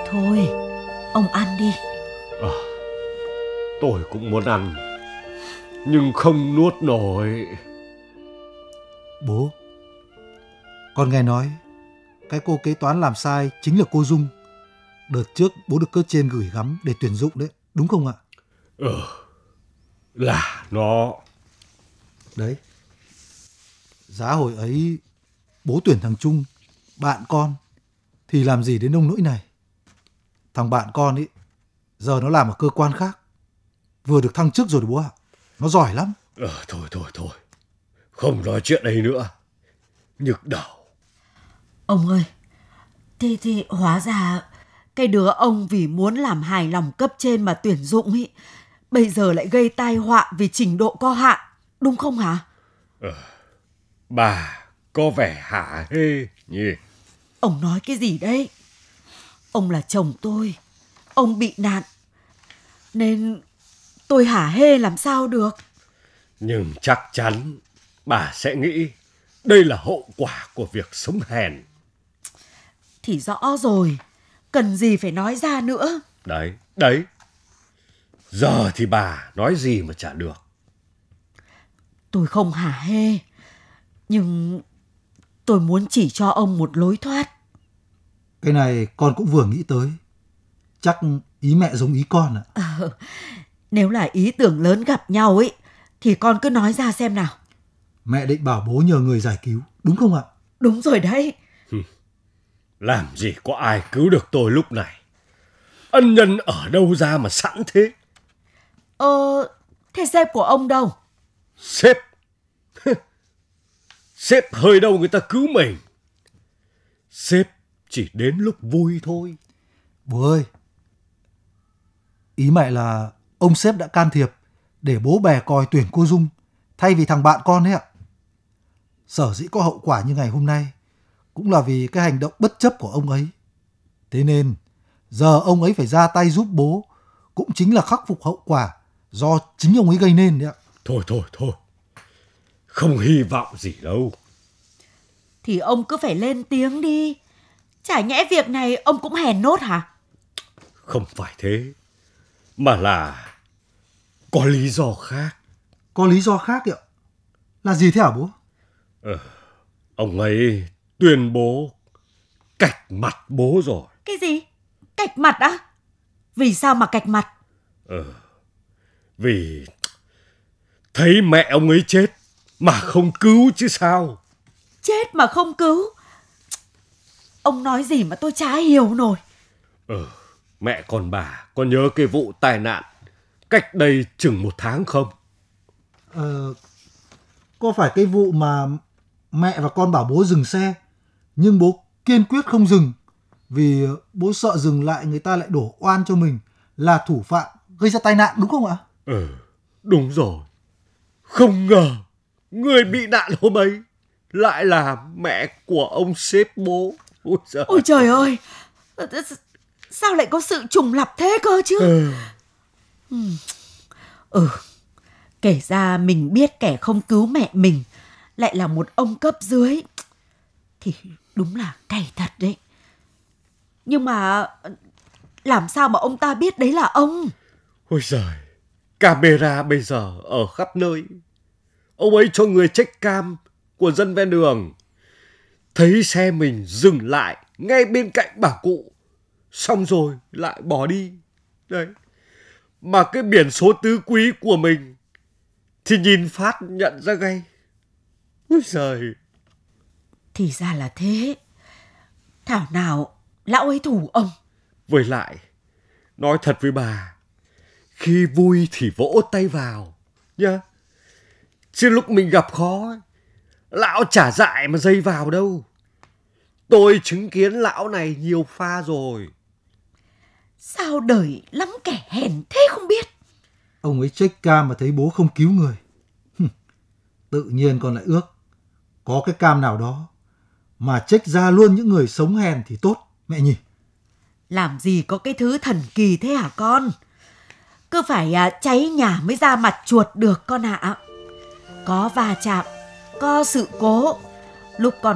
Thôi, ông ăn đi. Tôi cũng muốn ăn, nhưng không nuốt nổi. Bố, con nghe nói cái cô kế toán làm sai chính là cô Dung. Đợt trước bố được cấp trên gửi gắm để tuyển dụng đấy, đúng không ạ? Là nó. Đấy, giá hồi ấy bố tuyển thằng Trung, bạn con, thì làm gì đến nông nỗi này. Thằng bạn con ấy giờ nó làm ở cơ quan khác, vừa được thăng chức rồi bố ạ. Nó giỏi lắm. Thôi, không nói chuyện ấy nữa, nhức đầu. Ông ơi, thế hóa ra cái đứa ông vì muốn làm hài lòng cấp trên mà tuyển dụng ấy, bây giờ lại gây tai họa vì trình độ có hạn, đúng không hả? Bà có vẻ hả hê nhỉ? Ông nói cái gì đấy? Ông là chồng tôi, ông bị nạn, nên tôi hả hê làm sao được. Nhưng chắc chắn bà sẽ nghĩ đây là hậu quả của việc sống hèn. Thì rõ rồi, cần gì phải nói ra nữa. Đấy. Giờ thì bà nói gì mà chả được. Tôi không hả hê, nhưng tôi muốn chỉ cho ông một lối thoát. Cái này con cũng vừa nghĩ tới. Chắc ý mẹ giống ý con ạ. Nếu là ý tưởng lớn gặp nhau ấy, thì con cứ nói ra xem nào. Mẹ định bảo bố nhờ người giải cứu, đúng không ạ? Đúng rồi đấy. Làm gì có ai cứu được tôi lúc này. Ân nhân ở đâu ra mà sẵn thế? Thế sếp của ông đâu? Sếp? Sếp hơi đâu người ta cứu mình. Sếp chỉ đến lúc vui thôi. Bố ơi, ý mẹ là ông sếp đã can thiệp để bố bè còi tuyển cô Dung thay vì thằng bạn con ấy ạ. Sở dĩ có hậu quả như ngày hôm nay cũng là vì cái hành động bất chấp của ông ấy. Thế nên giờ ông ấy phải ra tay giúp bố, cũng chính là khắc phục hậu quả do chính ông ấy gây nên đấy ạ. Thôi. Không hy vọng gì đâu. Thì ông cứ phải lên tiếng đi. Chả nhẽ việc này ông cũng hèn nốt hả? Không phải thế, mà là có lý do khác. Có lý do khác ạ? Là gì thế hả bố? Ông ấy tuyên bố cạch mặt bố rồi. Cái gì? Cạch mặt á? Vì sao mà cạch mặt? Vì thấy mẹ ông ấy chết mà không cứu chứ sao. Chết mà không cứu? Ông nói gì mà tôi chả hiểu nổi. Mẹ con bà có nhớ cái vụ tai nạn cách đây chừng 1 tháng không? Có phải cái vụ mà mẹ và con bảo bố dừng xe, nhưng bố kiên quyết không dừng vì bố sợ dừng lại người ta lại đổ oan cho mình là thủ phạm gây ra tai nạn, đúng không ạ? Đúng rồi. Không ngờ người bị nạn hôm ấy lại là mẹ của ông sếp bố. Ôi trời ơi, sao lại có sự trùng lặp thế cơ chứ? Kể ra mình biết kẻ không cứu mẹ mình lại là một ông cấp dưới thì đúng là cay thật đấy. Nhưng mà làm sao mà ông ta biết đấy là ông? Ôi giời, camera bây giờ ở khắp nơi. Ông ấy cho người check cam của dân ven đường. Thấy xe mình dừng lại ngay bên cạnh bà cụ, xong rồi lại bỏ đi. Đấy. Mà cái biển số tứ quý của mình thì nhìn phát nhận ra ngay. Ôi giời. Thì ra là thế. Thảo nào lão ấy thủ ông. Với lại, nói thật với bà, khi vui thì vỗ tay vào nhá. Chứ lúc mình gặp khó, lão chả dại mà dây vào đâu. Tôi chứng kiến lão này nhiều pha rồi. Sao đời lắm kẻ hèn thế không biết. Ông ấy check cam mà thấy bố không cứu người. Tự nhiên con lại ước có cái cam nào đó mà check ra luôn những người sống hèn thì tốt, mẹ nhỉ? Làm gì có cái thứ thần kỳ thế hả con? Cứ phải cháy nhà mới ra mặt chuột được con ạ. Có va chạm, có sự cố, lúc con